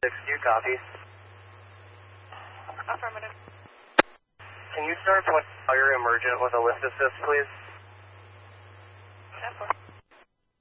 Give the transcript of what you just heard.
Do you copy? Affirmative. Can you start when you're emergent with a lift assist, please?